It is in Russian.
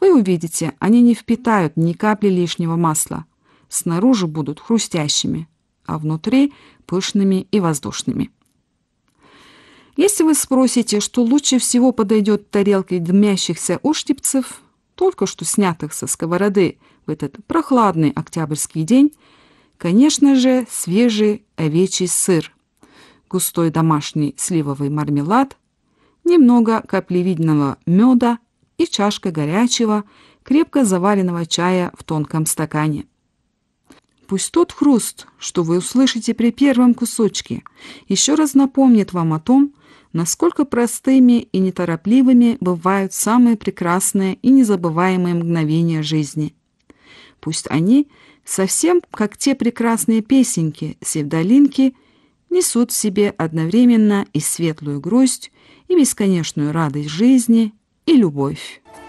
Вы увидите, они не впитают ни капли лишнего масла. Снаружи будут хрустящими, а внутри пышными и воздушными. Если вы спросите, что лучше всего подойдет тарелке дымящихся устриц, только что снятых со сковороды в этот прохладный октябрьский день, конечно же, свежий овечий сыр, густой домашний сливовый мармелад, немного каплевидного меда и чашка горячего, крепко заваренного чая в тонком стакане. Пусть тот хруст, что вы услышите при первом кусочке, еще раз напомнит вам о том, насколько простыми и неторопливыми бывают самые прекрасные и незабываемые мгновения жизни. Пусть они, совсем как те прекрасные песенки Севдалинки, несут в себе одновременно и светлую грусть, и бесконечную радость жизни, и любовь.